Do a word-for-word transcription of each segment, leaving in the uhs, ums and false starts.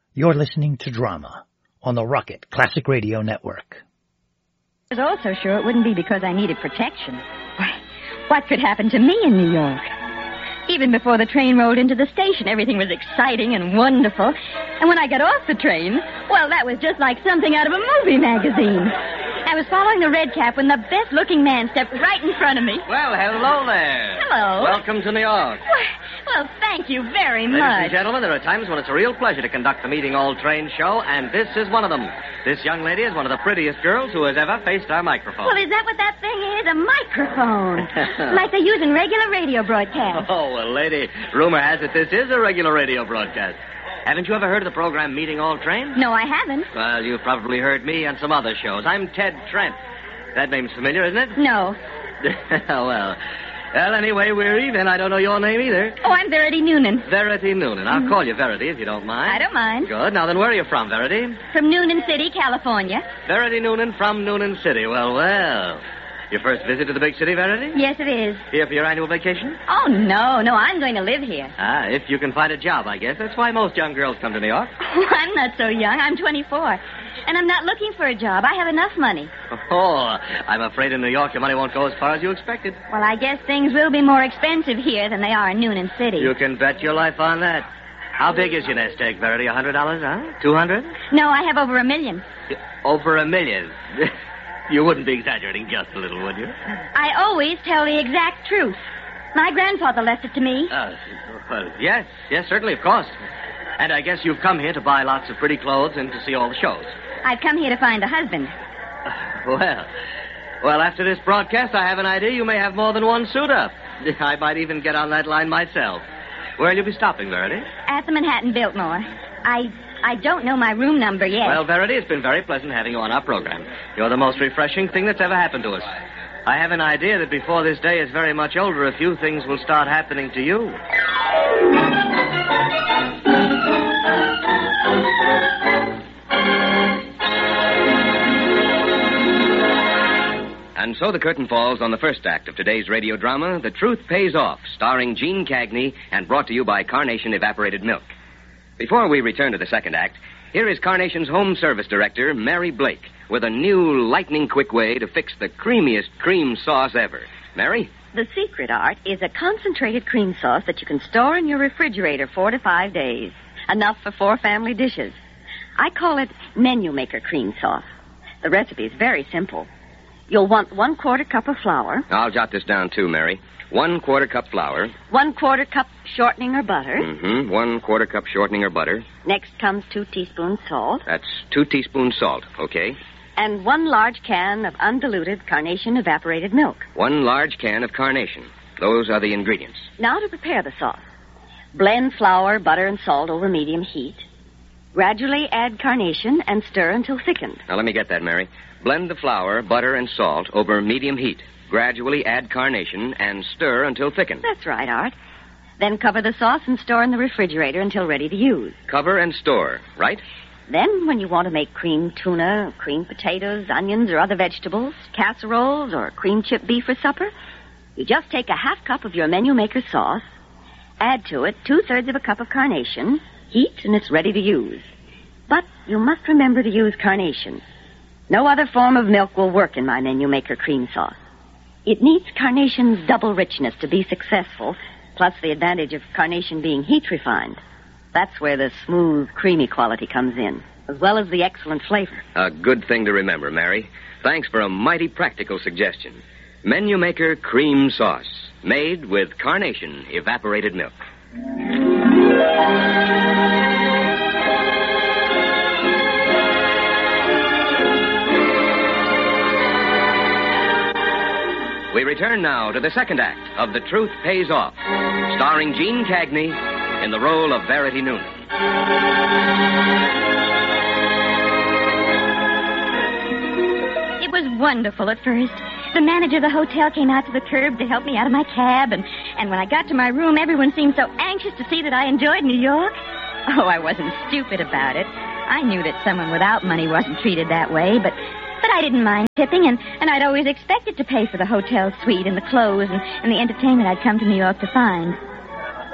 You're listening to Drama on the Rocket Classic Radio Network. I was also sure it wouldn't be because I needed protection. Why, what could happen to me in New York? Even before the train rolled into the station, everything was exciting and wonderful. And when I got off the train, well, that was just like something out of a movie magazine. I was following the red cap when the best-looking man stepped right in front of me. Well, hello there. Hello. Welcome to New York. Well, well thank you very Ladies much. and gentlemen, there are times when it's a real pleasure to conduct the Meeting All Train show, and this is one of them. This young lady is one of the prettiest girls who has ever faced our microphone. Well, is that what that thing is? A microphone. Like they use in regular radio broadcasts. Oh, well, lady, rumor has it this is a regular radio broadcast. Haven't you ever heard of the program Meeting All Train? No, I haven't. Well, you've probably heard me on some other shows. I'm Ted Trent. That name's familiar, isn't it? No. well, well, anyway, we're even. I don't know your name either. Oh, I'm Verity Noonan. Verity Noonan. I'll Mm-hmm. call you Verity if you don't mind. I don't mind. Good. Now, then, where are you from, Verity? From Noonan City, California. Verity Noonan from Noonan City. Well, well. Your first visit to the big city, Verity? Yes, it is. Here for your annual vacation? Oh, no, no, I'm going to live here. Ah, if you can find a job, I guess. That's why most young girls come to New York. Oh, I'm not so young. I'm twenty-four. And I'm not looking for a job. I have enough money. Oh, I'm afraid in New York your money won't go as far as you expected. Well, I guess things will be more expensive here than they are in Noonan City. You can bet your life on that. How big is your nest egg, Verity? A hundred dollars, huh? Two hundred? No, I have over a million. Over a million? You wouldn't be exaggerating just a little, would you? I always tell the exact truth. My grandfather left it to me. Uh, well, yes, yes, certainly, of course. And I guess you've come here to buy lots of pretty clothes and to see all the shows. I've come here to find a husband. Uh, well, well, after this broadcast, I have an idea you may have more than one suit up. I might even get on that line myself. Where'll you be stopping, Verity? At the Manhattan Biltmore. I I don't know my room number yet. Well, Verity, it's been very pleasant having you on our program. You're the most refreshing thing that's ever happened to us. I have an idea that before this day is very much older, a few things will start happening to you. And so the curtain falls on the first act of today's radio drama, The Truth Pays Off, starring Gene Cagney and brought to you by Carnation Evaporated Milk. Before we return to the second act, here is Carnation's home service director, Mary Blake, with a new lightning-quick way to fix the creamiest cream sauce ever. Mary? The secret, Art, is a concentrated cream sauce that you can store in your refrigerator four to five days. Enough for four family dishes. I call it Menu Maker cream sauce. The recipe is very simple. You'll want one quarter cup of flour. I'll jot this down, too, Mary. One quarter cup flour. One quarter cup shortening or butter. Mm-hmm. One quarter cup shortening or butter. Next comes two teaspoons salt. That's two teaspoons salt, okay? And one large can of undiluted Carnation evaporated milk. One large can of Carnation. Those are the ingredients. Now to prepare the sauce. Blend flour, butter, and salt over medium heat. Gradually add Carnation and stir until thickened. Now, let me get that, Mary. Blend the flour, butter, and salt over medium heat. Gradually add Carnation and stir until thickened. That's right, Art. Then cover the sauce and store in the refrigerator until ready to use. Cover and store, right? Then, when you want to make creamed tuna, creamed potatoes, onions, or other vegetables, casseroles, or cream chip beef for supper, you just take a half cup of your Menu Maker sauce, add to it two-thirds of a cup of Carnation, heat, and it's ready to use. But you must remember to use Carnation. No other form of milk will work in my Menu Maker cream sauce. It needs Carnation's double richness to be successful, plus the advantage of Carnation being heat refined. That's where the smooth, creamy quality comes in, as well as the excellent flavor. A good thing to remember, Mary. Thanks for a mighty practical suggestion. Menu Maker cream sauce, made with Carnation evaporated milk. We return now to the second act of The Truth Pays Off, starring Gene Cagney in the role of Verity Noonan. It was wonderful at first. The manager of the hotel came out to the curb to help me out of my cab, and, and when I got to my room, everyone seemed so anxious to see that I enjoyed New York. Oh, I wasn't stupid about it. I knew that someone without money wasn't treated that way, but... But I didn't mind tipping, and, and I'd always expected to pay for the hotel suite and the clothes and, and the entertainment I'd come to New York to find.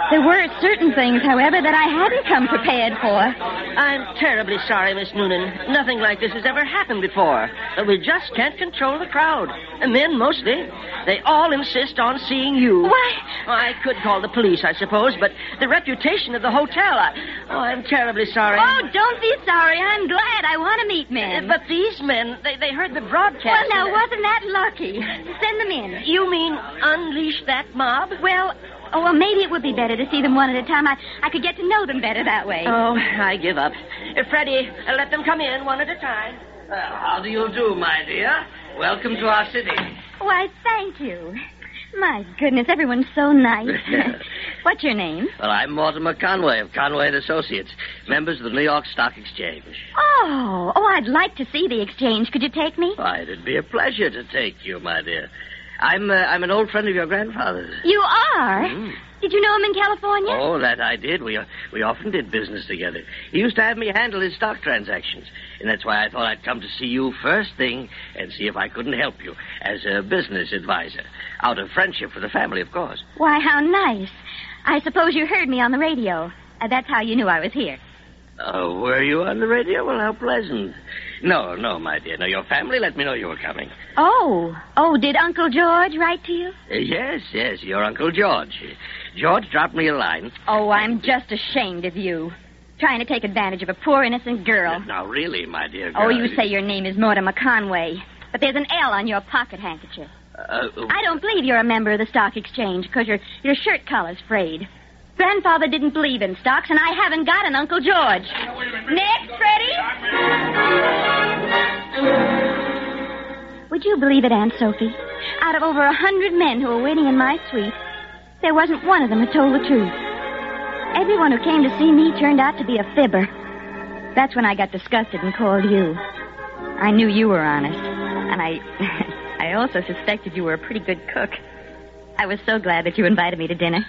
There were certain things, however, that I hadn't come prepared for. I'm terribly sorry, Miss Noonan. Nothing like this has ever happened before. But we just can't control the crowd. And men, mostly. They all insist on seeing you. Why? I could call the police, I suppose, but the reputation of the hotel... I... Oh, I'm terribly sorry. Oh, don't be sorry. I'm glad. I want to meet men. Uh, but these men, they, they heard the broadcast. Well, now, and... wasn't that lucky? Send them in. You mean unleash that mob? Well... Oh, well, maybe it would be better to see them one at a time. I, I could get to know them better that way. Oh, I give up. Uh, Freddie, uh, let them come in one at a time. Well, how do you do, my dear? Welcome to our city. Why, thank you. My goodness, everyone's so nice. What's your name? Well, I'm Mortimer Conway of Conway and Associates, members of the New York Stock Exchange. Oh, oh, I'd like to see the exchange. Could you take me? Why, it'd be a pleasure to take you, my dear. I'm uh, I'm an old friend of your grandfather's. You are? Mm. Did you know him in California? Oh, that I did. We uh, we often did business together. He used to have me handle his stock transactions. And that's why I thought I'd come to see you first thing and see if I couldn't help you as a business advisor. Out of friendship for the family, of course. Why, how nice. I suppose you heard me on the radio. Uh, that's how you knew I was here. Oh, were you on the radio? Well, how pleasant. No, no, my dear. No, your family let me know you were coming. Oh. Oh, did Uncle George write to you? Uh, yes, yes, your Uncle George. George dropped me a line. Oh, I'm just ashamed of you. Trying to take advantage of a poor, innocent girl. Now, really, my dear girl. Oh, you say your name is Mortimer Conway. But there's an L on your pocket handkerchief. Uh, uh, I don't believe you're a member of the stock exchange because your, your shirt collar's frayed. Grandfather didn't believe in stocks, and I haven't got an Uncle George. Next, Freddie? Would you believe it, Aunt Sophie? Out of over a hundred men who were waiting in my suite, there wasn't one of them who told the truth. Everyone who came to see me turned out to be a fibber. That's when I got disgusted and called you. I knew you were honest, and I... I also suspected you were a pretty good cook. I was so glad that you invited me to dinner.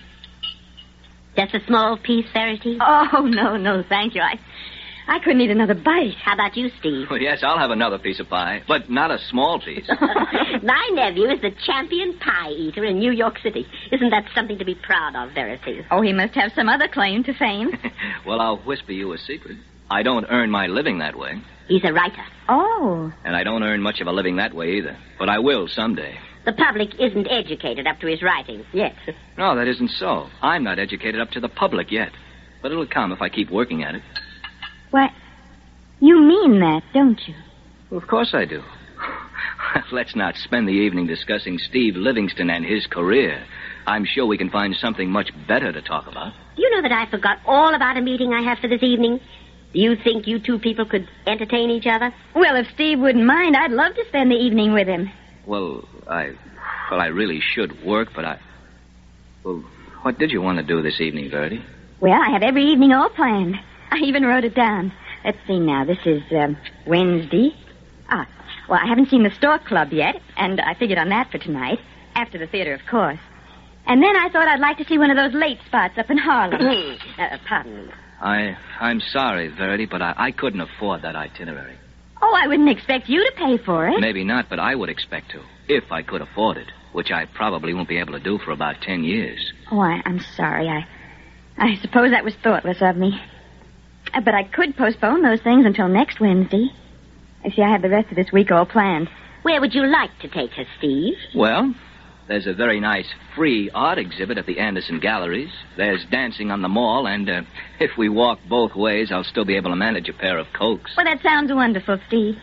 Just a small piece, Verity? Oh, no, no, thank you. I I couldn't eat another bite. How about you, Steve? Well, yes, I'll have another piece of pie, but not a small piece. My nephew is the champion pie eater in New York City. Isn't that something to be proud of, Verity? Oh, he must have some other claim to fame. Well, I'll whisper you a secret. I don't earn my living that way. He's a writer. Oh. And I don't earn much of a living that way either. But I will someday. The public isn't educated up to his writing yet. No, that isn't so. I'm not educated up to the public yet. But it'll come if I keep working at it. What? You mean that, don't you? Well, of course I do. Let's not spend the evening discussing Steve Livingston and his career. I'm sure we can find something much better to talk about. Do you know that I forgot all about a meeting I have for this evening? Do you think you two people could entertain each other? Well, if Steve wouldn't mind, I'd love to spend the evening with him. Well, I... Well, I really should work, but I... Well, what did you want to do this evening, Verity? Well, I have every evening all planned. I even wrote it down. Let's see now. This is um, Wednesday. Ah, well, I haven't seen the Stork Club yet, and I figured on that for tonight. After the theater, of course. And then I thought I'd like to see one of those late spots up in Harlem. uh, pardon. I, I'm sorry, Verity, but I, I couldn't afford that itinerary. Oh, I wouldn't expect you to pay for it. Maybe not, but I would expect to, if I could afford it, which I probably won't be able to do for about ten years. Oh, I, I'm sorry. I, I suppose that was thoughtless of me. Uh, but I could postpone those things until next Wednesday. You see, I have the rest of this week all planned. Where would you like to take her, Steve? Well, there's a very nice free art exhibit at the Anderson Galleries. There's dancing on the mall, and uh, if we walk both ways, I'll still be able to manage a pair of Cokes. Well, that sounds wonderful, Steve.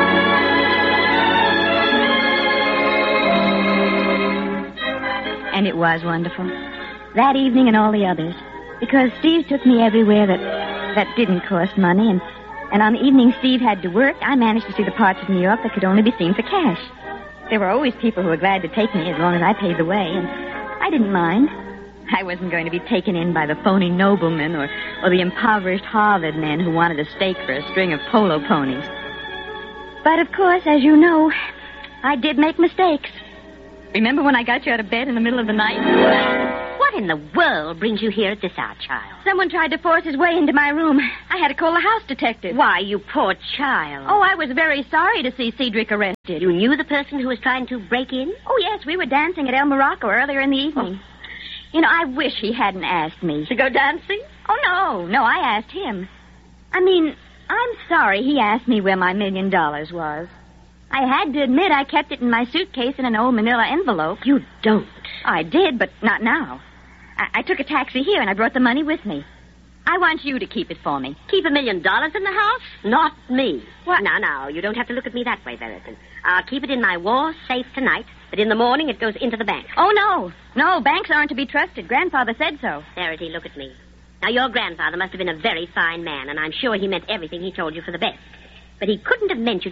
And it was wonderful. That evening and all the others. Because Steve took me everywhere that that didn't cost money, and, and on the evening Steve had to work, I managed to see the parts of New York that could only be seen for cash. There were always people who were glad to take me as long as I paid the way, and I didn't mind. I wasn't going to be taken in by the phony noblemen or, or the impoverished Harvard men who wanted a stake for a string of polo ponies. But, of course, as you know, I did make mistakes. Remember when I got you out of bed in the middle of the night? What in the world brings you here at this hour, child? Someone tried to force his way into my room. I had to call the house detective. Why, you poor child. Oh, I was very sorry to see Cedric arrested. You knew the person who was trying to break in? Oh, yes, we were dancing at El Morocco earlier in the evening. Oh. You know, I wish he hadn't asked me. To go dancing? Oh, no. No, I asked him. I mean, I'm sorry he asked me where my million dollars was. I had to admit I kept it in my suitcase in an old manila envelope. You don't. I did, but not now. I, I took a taxi here, and I brought the money with me. I want you to keep it for me. Keep a million dollars in the house? Not me. What? Now, now, you don't have to look at me that way, Verity. I'll keep it in my war safe tonight, but in the morning it goes into the bank. Oh, no. No, banks aren't to be trusted. Grandfather said so. Verity, look at me. Now, your grandfather must have been a very fine man, and I'm sure he meant everything he told you for the best. But he couldn't have meant you